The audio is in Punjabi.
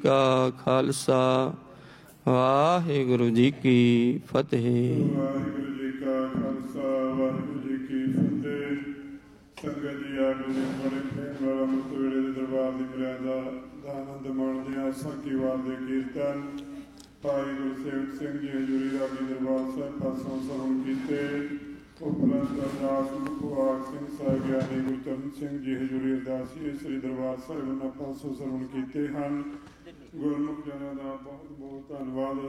ਕਾ ਖਾਲਸਾ ਵਾਹਿਗੁਰੂ ਜੀ ਕੀ ਫਤਿਹ। ਵਾਹਿਗੁਰੂ ਜੀ ਕਾ ਖਾਲਸਾ ਵਾਹਿਗੁਰੂ ਜੀ ਕੀ ਫਤਿਹ। ਸੰਗਤ ਜੀ ਆਗੂ ਦੇ ਬੜੇ ਪ੍ਰੇਮ ਵਾਲਾ ਮੁਕਤ ਵੇਲੇ ਦੇ ਦਰਬਾਰ ਦੀ ਮਰਿਆਦਾ ਦਾ ਆਨੰਦ ਮਾਣਦੇ ਹਾਂ। ਸਾਖੀਵਾਲ ਦੇ ਕੀਰਤਨ ਭਾਈ ਗੁਰਸੇਵਕ ਸਿੰਘ ਜੀ ਹਜ਼ੂਰੀ ਰਾਗੀ ਦਰਬਾਰ ਸਾਹਿਬ ਪਾਸੋਂ ਸਰਵਣ ਕੀਤੇ। ਉਪਰੰਤ ਅਰਦਾਸ ਮੁਖਵਾਕ ਸਿੰਘ ਸਾਹਿਬ ਗਿਆਨੀ ਗੁਰਚਰਨ ਸਿੰਘ ਜੀ ਹਜ਼ੂਰੀ ਅਰਦਾਸੀਏ ਸ੍ਰੀ ਦਰਬਾਰ ਸਾਹਿਬ ਉਹਨਾਂ ਪਾਸੋਂ ਸਰਵਣ ਕੀਤੇ ਹਨ। ਗੁਰਮੁਖ ਜਨਾਂ ਦਾ ਬਹੁਤ ਬਹੁਤ ਧੰਨਵਾਦ।